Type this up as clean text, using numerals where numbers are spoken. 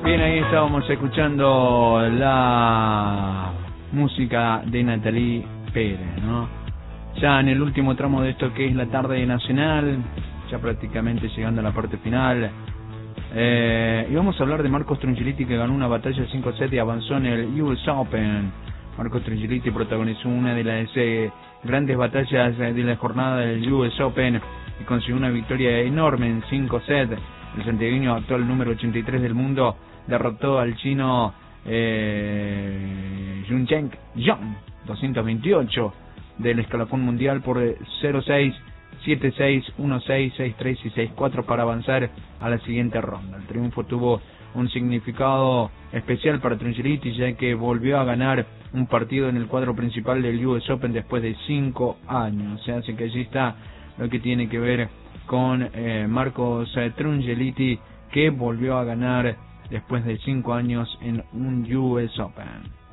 Bien, ahí estábamos escuchando la música de Natalie Pérez, ¿no? Ya en el último tramo de esto que es la tarde nacional, ya prácticamente llegando a la parte final. Y vamos a hablar de Marcos Trungelliti, que ganó una batalla 5-7 y avanzó en el US Open. Marcos Trungelliti protagonizó una de las grandes batallas de la jornada del US Open y consiguió una victoria enorme en 5 sets. El santiagueño, actual número 83 del mundo, derrotó al chino Juncheng Yang, 228 del escalafón mundial, por 0-6, 7-6, 1-6, 6-3 y 6-4 para avanzar a la siguiente ronda. El triunfo tuvo un significado especial para Trungelliti, ya que volvió a ganar un partido en el cuadro principal del US Open después de 5 años. O sea, así que allí está lo que tiene que ver con Marcos Trungelliti, que volvió a ganar después de 5 años en un US Open.